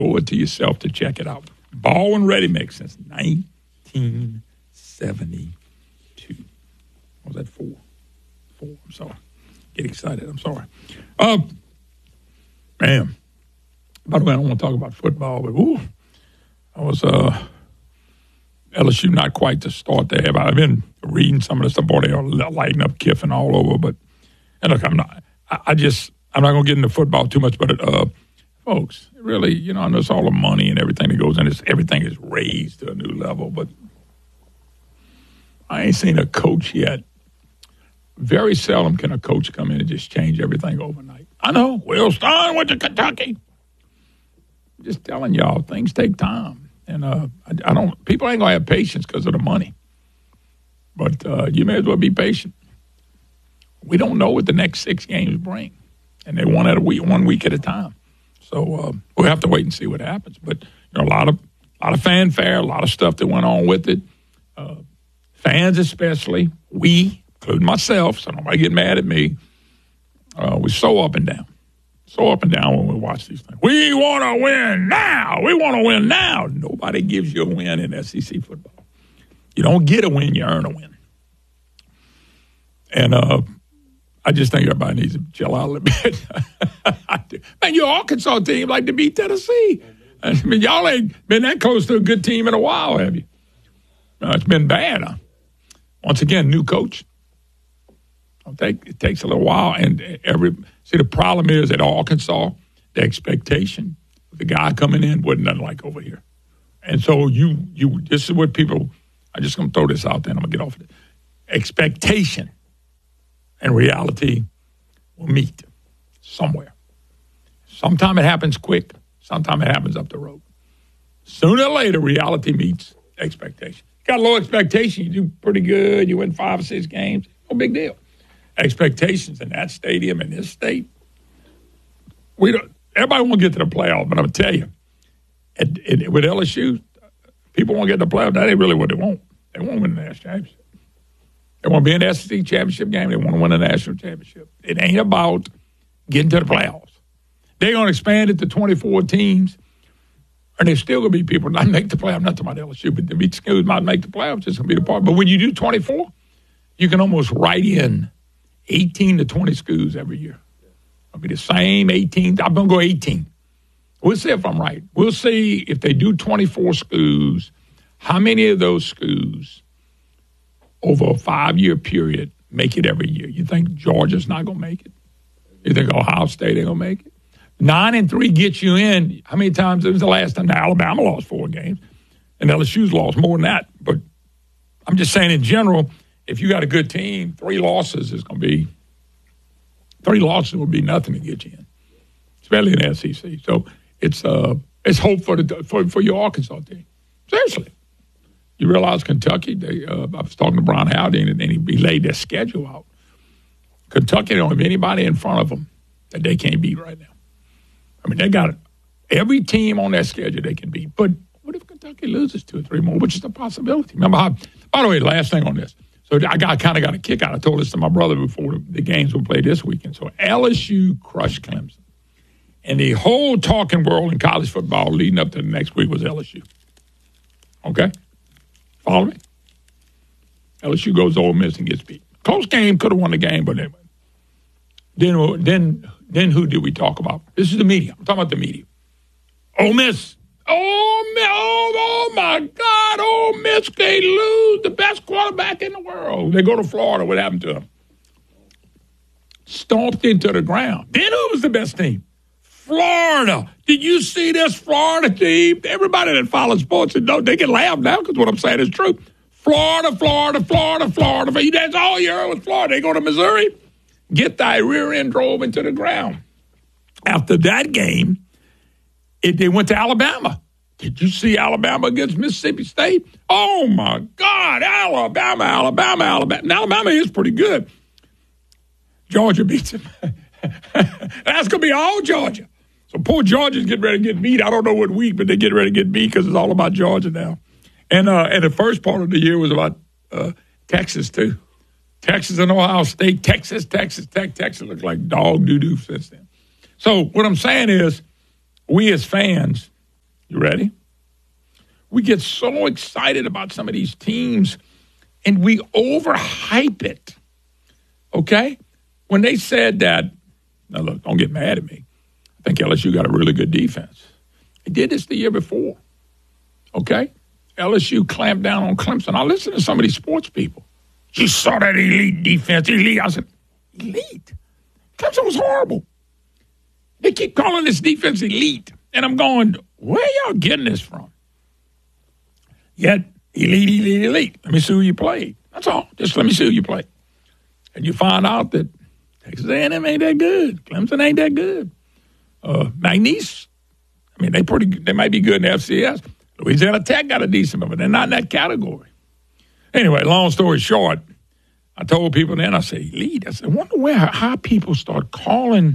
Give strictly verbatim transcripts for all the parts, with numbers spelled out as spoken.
owe it to yourself to check it out. Baldwin Ready Mix since nineteen seventy-two. What was that, four? Four, I'm sorry. Get excited, I'm sorry. Uh, man, by the way, I don't want to talk about football, but ooh, I was uh, L S U not quite to start there, but I've been reading some of the stuff. Boy, they are lighting up Kiffin all over, but and look, I'm not, I, I just, I'm not going to get into football too much, but uh, folks, really, you know, I know it's all the money and everything that goes in. It's, everything is raised to a new level, but I ain't seen a coach yet. Very seldom can a coach come in and just change everything overnight. I know. Will Stein went to Kentucky. Just telling y'all, things take time. And uh, I, I don't, people ain't going to have patience because of the money. But uh, you may as well be patient. We don't know what the next six games bring. And they one at a week, one week at a time. So uh, we'll have to wait and see what happens. But you know, a lot of a lot of fanfare, a lot of stuff that went on with it. Uh, fans especially, we, including myself, so nobody get mad at me, uh, we're so up and down. So up and down when we watch these things. We want to win now. We want to win now. Nobody gives you a win in S E C football. You don't get a win, you earn a win. And uh, I just think everybody needs to chill out a little bit. Man, your Arkansas team like to beat Tennessee. I mean, y'all ain't been that close to a good team in a while, have you? Uh, it's been bad, huh? Once again, new coach. It'll take, it takes a little while. And every see, the problem is at Arkansas, the expectation of the guy coming in wasn't nothing like over here. And so you, you, this is what people, I'm just going to throw this out there and I'm going to get off of it. Expectation and reality will meet somewhere. Sometimes it happens quick. Sometimes it happens up the road. Sooner or later, reality meets expectation. Got low expectation, you do pretty good. You win five or six games. No big deal. Expectations in that stadium, in this state, we don't. Everybody won't get to the playoff, but I'm going to tell you, at, at, with L S U, people won't get to the playoff. That ain't really what they want. They won't win the national championship. They want to be in the S E C championship game. They want to win a national championship. It ain't about getting to the playoffs. They're going to expand it to twenty-four teams, and there's still going to be people not make the playoff. Not about L S U, but the beat schools might make the playoffs. It's going to be the part. But when you do twenty-four, you can almost write in eighteen to twenty schools every year. It'll be the same eighteen. I'm going to go eighteen. We'll see if I'm right. We'll see if they do twenty-four schools, how many of those schools over a five-year period make it every year. You think Georgia's not going to make it? You think Ohio State ain't going to make it? Nine and three gets you in. How many times? It was the last time Alabama lost four games, and L S U's lost more than that. But I'm just saying in general, if you got a good team, three losses is going to be three losses will be nothing to get you in, especially in the S E C. So it's uh it's hope for the for, for your Arkansas team. Seriously, you realize Kentucky? They uh, I was talking to Brian Howdy, and he, he laid their schedule out. Kentucky don't have anybody in front of them that they can't beat right now. I mean, they got every team on their schedule they can beat. But what if Kentucky loses two or three more, which is a possibility? Remember how? By the way, last thing on this. So I got kind of got a kick out. I told this to my brother before the, the games were played this weekend. So L S U crushed Clemson. And the whole talking world in college football leading up to the next week was L S U. Okay? Follow me? L S U goes to Ole Miss and gets beat. Close game, could have won the game, but anyway. Then, then, then who did we talk about? This is the media. I'm talking about the media. Ole Miss. Oh, oh, oh, my God. Ole Miss, they lose the best quarterback in the world. They go to Florida. What happened to them? Stomped into the ground. Then who was the best team? Florida. Did you see this Florida team? Everybody that follows sports, they can laugh now because what I'm saying is true. Florida, Florida, Florida, Florida. That's all you heard with Florida. They go to Missouri. Get thy rear end drove into the ground. After that game, it, they went to Alabama. Did you see Alabama against Mississippi State? Oh, my God. Alabama, Alabama, Alabama. And Alabama is pretty good. Georgia beats them. That's going to be all Georgia. So poor Georgia's getting ready to get beat. I don't know what week, but they get ready to get beat because it's all about Georgia now. And, uh, and the first part of the year was about uh, Texas, too. Texas and Ohio State, Texas, Texas, Tech, Texas look like dog doo-doo since then. So what I'm saying is we as fans You ready? We get so excited about some of these teams, and we overhype it, okay? When they said that, now look, don't get mad at me. I think L S U got a really good defense. They did this the year before, okay? L S U clamped down on Clemson. I listen to some of these sports people. You saw that elite defense, elite. I said, elite? Clemson was horrible. They keep calling this defense elite. And I'm going, where y'all getting this from? Yet, elite, elite, elite. Let me see who you played. That's all. Just let me see who you played. And you find out that Texas A and M ain't that good. Clemson ain't that good. Uh, McNeese, I mean, they pretty. They might be good in the F C S. Louisiana Tech got a decent one, but they're not in that category. Anyway, long story short, I told people then, I said, elite. I said, I wonder where, how people start calling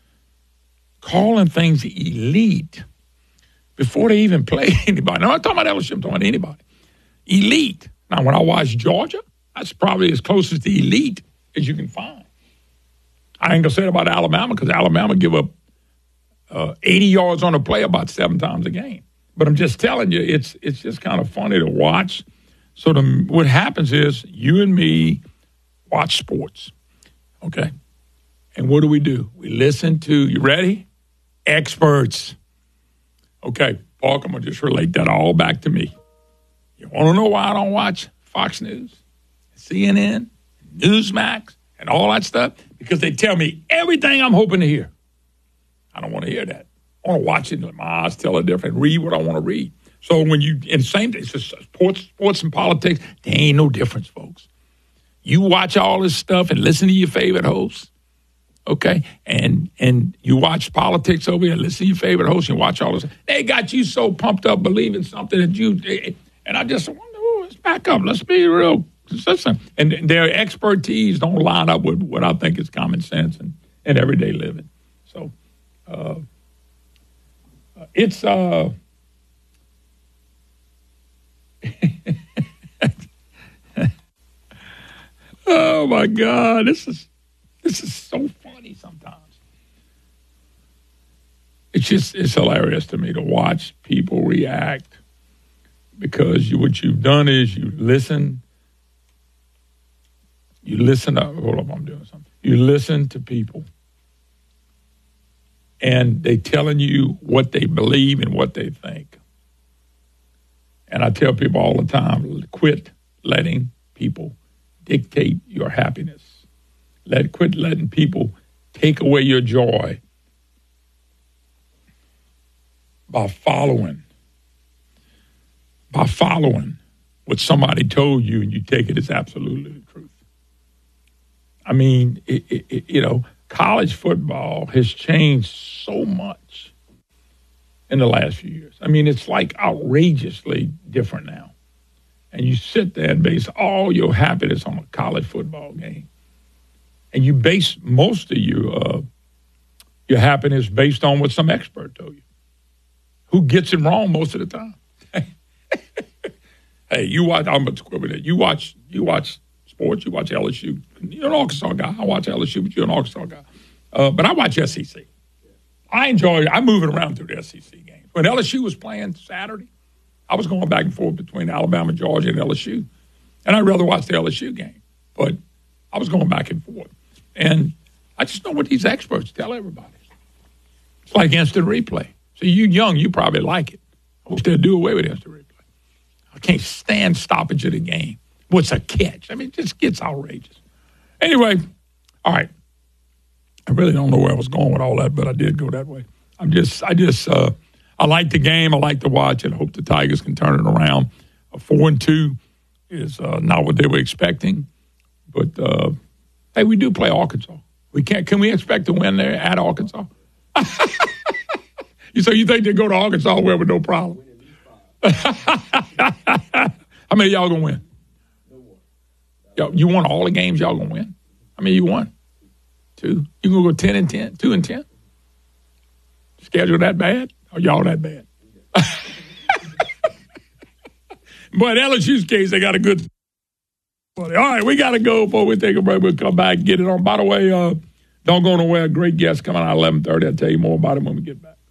calling things elite before they even play anybody. No, I'm not talking about L S U, I'm talking about anybody. Elite. Now, when I watch Georgia, that's probably as close as to elite as you can find. I ain't going to say it about Alabama because Alabama give up uh, eighty yards on a play about seven times a game. But I'm just telling you, it's it's just kind of funny to watch. So the, what happens is you and me watch sports, okay? And what do we do? We listen to, you ready? Experts. Okay, Park, I'm going to just relate that all back to me. You want to know why I don't watch Fox News, C N N, Newsmax, and all that stuff? Because they tell me everything I'm hoping to hear. I don't want to hear that. I want to watch it and let my eyes tell it different, read what I want to read. So when you, and the same thing, it's just sports, sports and politics, there ain't no difference, folks. You watch all this stuff and listen to your favorite hosts, okay? And and you watch politics over here, listen to your favorite hosts and watch all this. They got you so pumped up believing something that you, and I just wonder, oh, let's back up. Let's be real consistent. And their expertise don't line up with what I think is common sense and, and everyday living. So uh, it's... Uh, oh my God, this is this is so funny sometimes. It's just it's hilarious to me to watch people react because you, what you've done is you listen, you listen to hold up, I'm doing something. You listen to people and they telling you what they believe and what they think. And I tell people all the time, quit letting people dictate your happiness. Let quit letting people take away your joy by following, by following what somebody told you and you take it as absolutely the truth. I mean, it, it, it, you know, college football has changed so much in the last few years. I mean, it's like outrageously different now. And you sit there and base all your happiness on a college football game. And you base most of your, uh, your happiness based on what some expert told you. Who gets it wrong most of the time? Hey, you watch, I'm going to quibble that. You watch, you watch sports, you watch L S U. You're an Arkansas guy. I watch L S U, but you're an Arkansas guy. Uh, but I watch S E C. I enjoy, I'm moving around through the S E C games. When L S U was playing Saturday, I was going back and forth between Alabama, Georgia, and L S U. And I'd rather watch the L S U game. But I was going back and forth. And I just know what these experts tell everybody. It's like instant replay. So you young, you probably like it. I wish they'd do away with instant replay. I can't stand stoppage of the game. What's a catch? I mean, it just gets outrageous. Anyway, all right. I really don't know where I was going with all that, but I did go that way. I'm just, I just, uh, I like the game. I like to watch it. I hope the Tigers can turn it around. A four and two is uh, not what they were expecting, but uh, hey, we do play Arkansas. We can't. Can we expect to win there at Arkansas? So you think they go to Arkansas where with no problem? How many of y'all gonna win? Y'all, you won all the games y'all gonna win? How many you won? Two. You gonna go ten and ten? Two and ten? Schedule that bad? Or y'all that bad? But L S U's case, they got a good. All right, we got to go before we take a break. We'll come back and get it on. By the way, uh, don't go nowhere. Great guest coming out at eleven thirty. I'll tell you more about it when we get back.